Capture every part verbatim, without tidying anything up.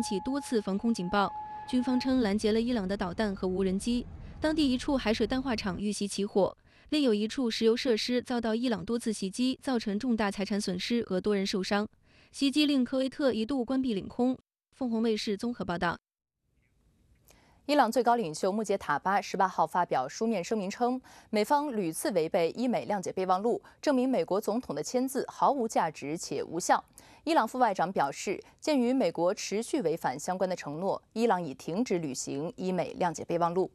响起多次防空警报，军方称拦截了伊朗的导弹和无人机。当地一处海水淡化厂遇袭起火，另有一处石油设施遭到伊朗多次袭击，造成重大财产损失和多人受伤。袭击令科威特一度关闭领空。凤凰卫视综合报道。 伊朗最高领袖穆杰塔巴十八号发表书面声明称，美方屡次违背伊美谅解备忘录，证明美国总统的签字毫无价值且无效。伊朗副外长表示，鉴于美国持续违反相关的承诺，伊朗已停止履行伊美谅解备忘录。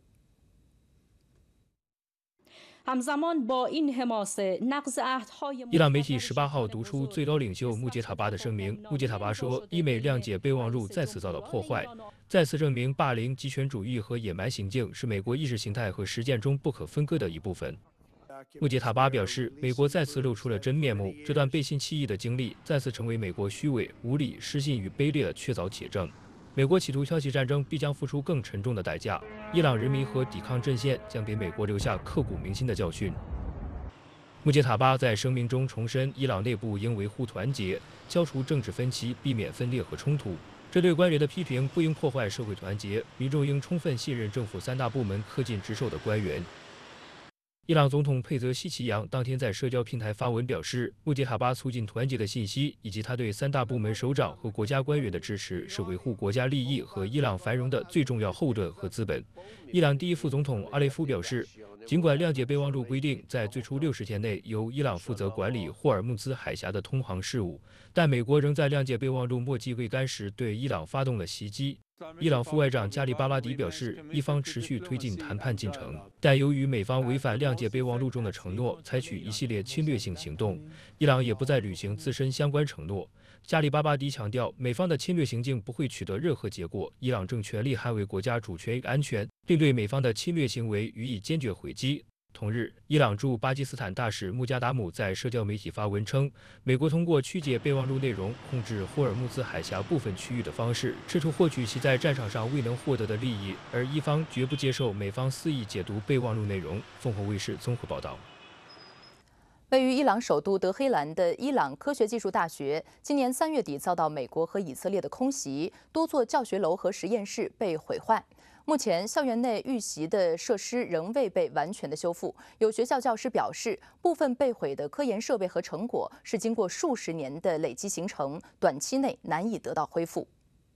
伊朗媒体十八号读出最高领袖穆杰塔巴的声明。穆杰塔巴说，伊美谅解备忘录再次遭到破坏，再次证明霸凌、极权主义和野蛮行径是美国意识形态和实践中不可分割的一部分。穆杰塔巴表示，美国再次露出了真面目，这段背信弃义的经历再次成为美国虚伪、无理、失信与卑劣的确凿铁证。美国企图挑起战争，必将付出更沉重的代价。伊朗人民和抵抗阵线将给美国留下刻骨铭心的教训。穆杰塔巴在声明中重申，伊朗内部应维护团结，消除政治分歧，避免分裂和冲突。针对官员的批评，不应破坏社会团结，民众应充分信任政府三大部门恪尽职守的官员。伊朗总统佩泽希奇扬当天在社交平台发文表示，穆杰塔巴促进团结的信息，以及他对三大部门首长和国家官员的支持，是维护国家利益和伊朗繁荣的最重要后盾和资本。伊朗第一副总统阿雷夫表示，尽管谅解备忘录规定在最初六十天内由伊朗负责管理霍尔木兹海峡的通航事务，但美国仍在谅解备忘录末期未干时对伊朗发动了袭击。伊朗副外长加里巴拉迪表示，伊方持续推进谈判进程，但由于美方违反谅解备忘录中的承诺，采取一系列侵略性行动，伊朗也不再履行自身相关承诺。加里巴巴迪强调，美方的侵略行径不会取得任何结果，伊朗正全力捍卫国家主权与安全，并对美方的侵略行为予以坚决回击。同日，伊朗驻巴基斯坦大使穆加达姆在社交媒体发文称，美国通过曲解备忘录内容控制霍尔木兹海峡部分区域的方式，试图获取其在战场上未能获得的利益，而伊方绝不接受美方肆意解读备忘录内容。凤凰卫视综合报道。 位于伊朗首都德黑兰的伊朗科学技术大学，今年三月底遭到美国和以色列的空袭，多座教学楼和实验室被毁坏。目前，校园内遇袭的设施仍未被完全的修复。有学校教师表示，部分被毁的科研设备和成果是经过数十年的累积形成，短期内难以得到恢复。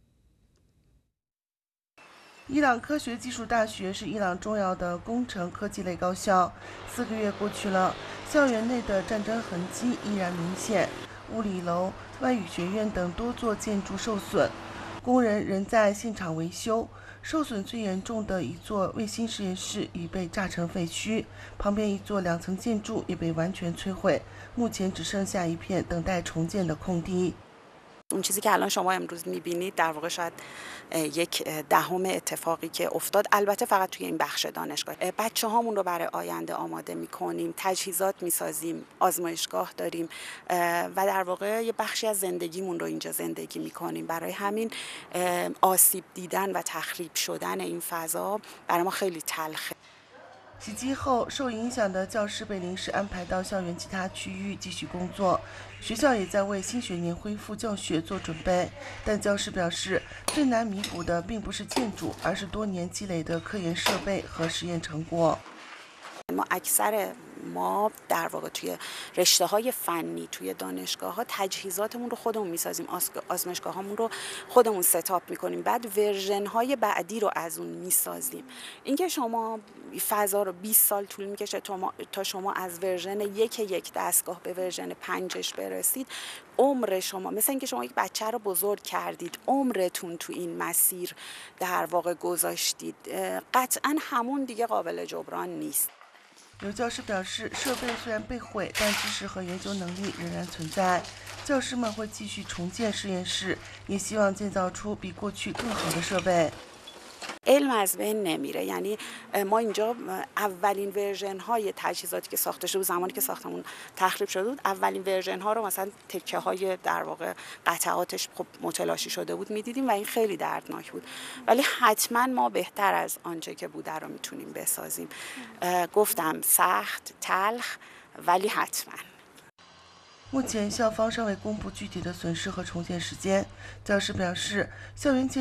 伊朗科学技术大学是伊朗重要的工程科技类高校。四个月过去了，校园内的战争痕迹依然明显，物理楼、外语学院等多座建筑受损，工人仍在现场维修。受损最严重的一座卫星实验室已被炸成废墟，旁边一座两层建筑也被完全摧毁，目前只剩下一片等待重建的空地。 اون چیزی که الان شما امروز می‌بینید در واقع شاید یک دهم اتفاقی که افتاد، البته فقط توی این بخش دانشگاه. بچه‌هامون رو برای آینده آماده می‌کنیم، تجهیزات می‌سازیم، آزمایشگاه داریم و در واقع یه بخشی از زندگیمون رو اینجا زندگی می‌کنیم. برای همین آسیب دیدن و تخریب شدن این فضا برای ما خیلی تلخه. 袭击后，受影响的教师被临时安排到校园其他区域继续工作。学校也在为新学年恢复教学做准备，但教师表示，最难弥补的并不是建筑，而是多年积累的科研设备和实验成果。 ما اکثر ما در واقع توی رشته های فنی توی دانشگاه ها تجهیزاتمون رو خودمون میسازیم، آزمایشگاه هامون رو خودمون ستاپ میکنیم، بعد ورژن های بعدی رو از اون میسازیم. اینکه شما فضا رو بیست سال طول میکشه تا شما از ورژن یک یک دستگاه به ورژن پنجش برسید، عمر شما مثل اینکه شما یک بچه رو بزرگ کردید، عمرتون تو این مسیر در واقع گذاشتید، قطعا همون دیگه قابل جبران نیست. 有教师表示，设备虽然被毁，但知识和研究能力仍然存在。教师们会继续重建实验室，也希望建造出比过去更好的设备。 علم از بین نمیره، یعنی ما اینجا اولین ورژن های تجهیزاتی که ساخته شده زمانی که ساختمون تخریب شده بود، اولین ورژن ها رو مثلا تکه های در واقع قطعاتش خب متلاشی شده بود میدیدیم و این خیلی دردناک بود، ولی حتما ما بهتر از آنچه که بوده رو میتونیم بسازیم. گفتم سخت تلخ ولی حتما. 目前校方尚未公布具体的损失和重建时间。教师表示，校园建